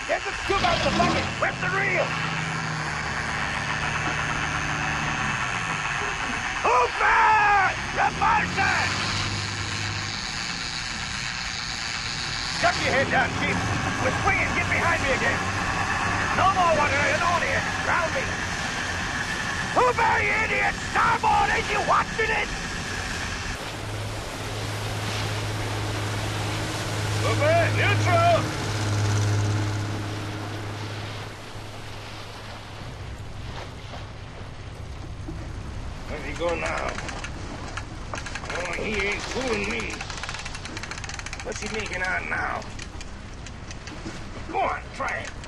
Get the scoop out of the bucket! Whip the reel! Hooper! Repulsion! Duck your head down, Chief. We're swinging. Get behind me again. No more water in on here. Round me. Hooper, you idiot! Starboard! Ain't you watching it? Hooper, neutral! Where's he going now? Oh, he ain't fooling me. What's he making out now? Go on, try it.